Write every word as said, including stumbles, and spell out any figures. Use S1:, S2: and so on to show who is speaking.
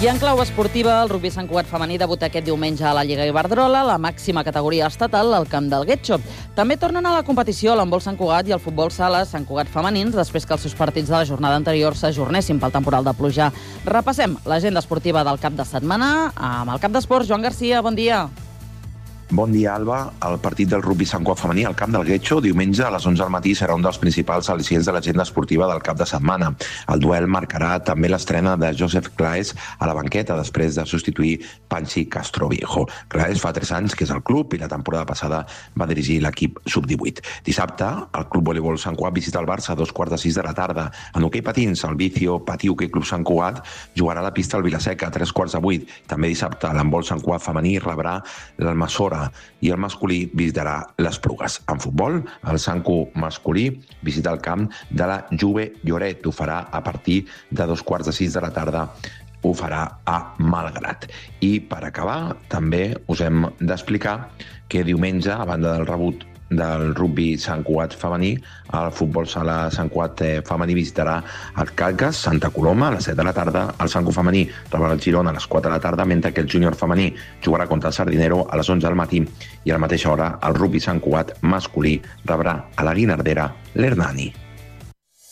S1: I en clau esportiva, el rugbi Sant Cugat femení debuta aquest diumenge a la Lliga Iberdrola, la màxima categoria estatal, al camp del Getxo. També tornen a la competició l'handbol Sant Cugat i el futbol sala Sant Cugat femenins, després que els seus partits de la jornada anterior s'ajornessin pel temporal de pluja. Repassem l'agenda esportiva del cap de setmana amb el cap d'esports, Joan Garcia. Bon dia.
S2: Bon dia, Alba. El partit del rugbi Sant Cugat femení al camp del Getxo, diumenge a les onze del matí, serà un dels principals al·licients de l'agenda esportiva del cap de setmana. El duel marcarà també l'estrena de Joseph Claes a la banqueta, després de substituir Panchi Castroviejo. Claes fa tres anys que és al club i la temporada passada va dirigir l'equip sub divuit. Dissabte, el Club Voleibol Sant Cugat visita el Barça a dos quarts de sis de la tarda. En hoquei patins, el Vicio Patí Hoquei Club Sant Cugat jugarà a la pista al Vilaseca a tres quarts de vuit. També dissabte, l'handbol Sant Cugat femení rebrà l'Almassora i el masculí visitarà les Prugues. En futbol, el Sancu masculí visita el camp de la Juve Lloret. Ho farà a partir de dos quarts de sis de la tarda. Ho farà a Malgrat. I per acabar, també us hem d'explicar que diumenge, a banda del rebut del rugbi Sant Cugat femení, el futbol sala Sant Cugat femení visitarà el Calcas, Santa Coloma, a les set de la tarda, el Sant Cugat femení rebrà el Girona a les quatre de la tarda, mentre que el júnior femení jugarà contra el Sardinero a les onze del matí i a la mateixa hora el rugbi Sant Cugat masculí rebrà a la Guinardera l'Hernani.